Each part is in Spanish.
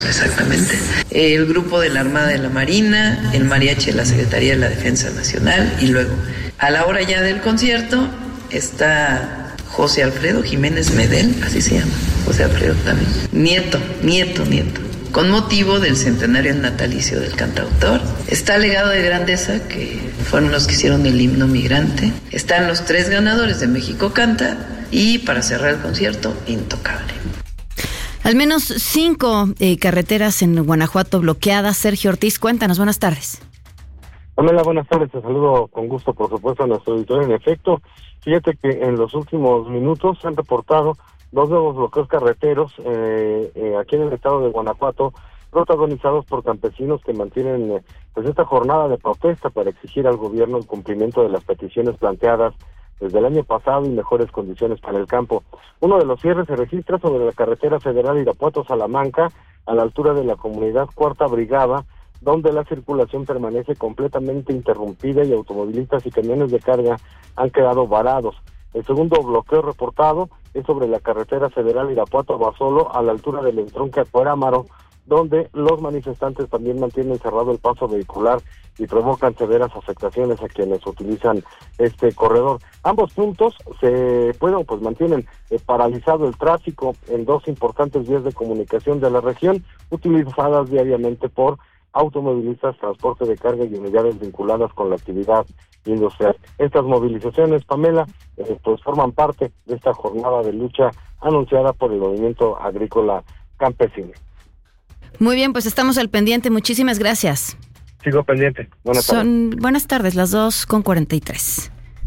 Exactamente. El grupo de la Armada de la Marina, el mariachi de la Secretaría de la Defensa Nacional, y luego, a la hora ya del concierto, está José Alfredo Jiménez Medel, así se llama, José Alfredo también, nieto, con motivo del centenario natalicio del cantautor. Está Legado de Grandeza, que fueron los que hicieron el himno migrante. Están los 3 ganadores de México Canta, y para cerrar el concierto, Intocable. Al menos 5 carreteras en Guanajuato bloqueadas. Sergio Ortiz, cuéntanos, buenas tardes. Hola, buenas tardes, te saludo con gusto, por supuesto, a nuestro auditorio. En efecto, fíjate que en los últimos minutos se han reportado 2 nuevos bloqueos carreteros aquí en el estado de Guanajuato, protagonizados por campesinos que mantienen pues esta jornada de protesta para exigir al gobierno el cumplimiento de las peticiones planteadas desde el año pasado y mejores condiciones para el campo. Uno de los cierres se registra sobre la carretera federal Irapuato-Salamanca, a la altura de la comunidad Cuarta Brigada, donde la circulación permanece completamente interrumpida y automovilistas y camiones de carga han quedado varados. El segundo bloqueo reportado es sobre la carretera federal Irapuato-Abasolo, a la altura del entronque Acuarámaro, donde los manifestantes también mantienen cerrado el paso vehicular y provocan severas afectaciones a quienes utilizan este corredor. Ambos puntos mantienen paralizado el tráfico en 2 importantes vías de comunicación de la región, utilizadas diariamente por automovilistas, transporte de carga y unidades vinculadas con la actividad industrial. Estas movilizaciones, Pamela, forman parte de esta jornada de lucha anunciada por el movimiento agrícola campesino. Muy bien, pues estamos al pendiente. Muchísimas gracias. Sigo pendiente. Buenas tardes. Buenas tardes, las 2:43.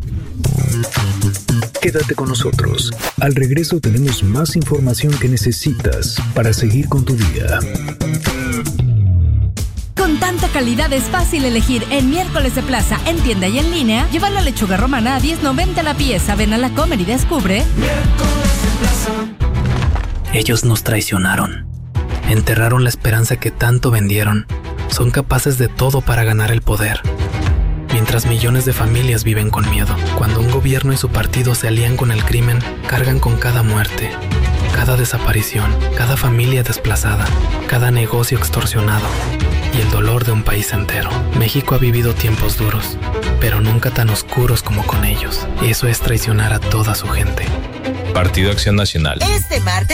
Quédate con nosotros. Al regreso tenemos más información que necesitas para seguir con tu día. Con tanta calidad es fácil elegir en Miércoles de Plaza, en tienda y en línea. Lleva la lechuga romana a $10.90 la pieza. Ven a la Comer y descubre. Miércoles de Plaza. Ellos nos traicionaron. Enterraron la esperanza que tanto vendieron. Son capaces de todo para ganar el poder. Mientras millones de familias viven con miedo. Cuando un gobierno y su partido se alían con el crimen, cargan con cada muerte, cada desaparición, cada familia desplazada, cada negocio extorsionado y el dolor de un país entero. México ha vivido tiempos duros, pero nunca tan oscuros como con ellos. Eso es traicionar a toda su gente. Partido Acción Nacional. Este martes